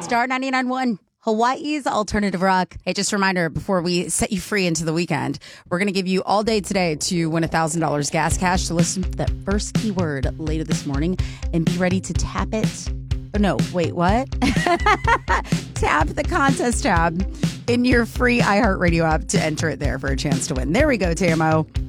Star 99.1, Hawaii's alternative rock. Hey, just a reminder before we set you free into the weekend, we're going to give you all day today to win $1,000 gas cash. So listen to that first keyword later this morning and be ready to tap it. Oh, no, wait, what? Tap the contest tab in your free iHeartRadio app to enter it there for a chance to win. There we go, TMO.